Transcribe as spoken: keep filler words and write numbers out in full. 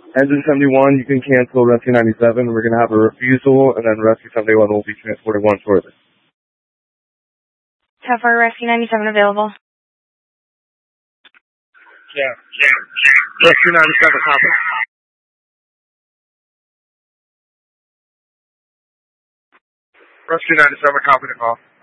Engine seventy-one, you can cancel Rescue ninety-seven. We're going to have a refusal, and then Rescue seventy-one will be transported one further. How far Rescue ninety-seven available? Yeah, yeah. Rescue ninety-seven, copy. Rescue ninety-seven, copy the call.